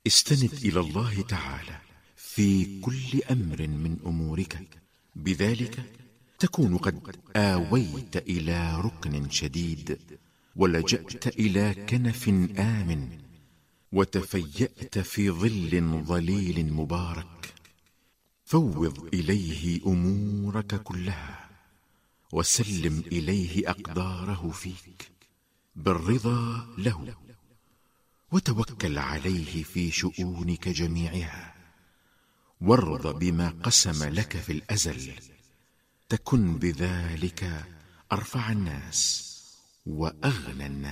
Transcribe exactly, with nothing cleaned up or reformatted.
استند إلى الله تعالى في كل أمر من أمورك، بذلك تكون قد آويت إلى ركن شديد، ولجأت إلى كنف آمن، وتفيأت في ظل ظليل مبارك. فوض إليه أمورك كلها، وسلم إليه أقداره فيك بالرضا له، وتوكل عليه في شؤونك جميعها، وارض بما قسم لك في الأزل، تكن بذلك أرفع الناس وأغنى الناس.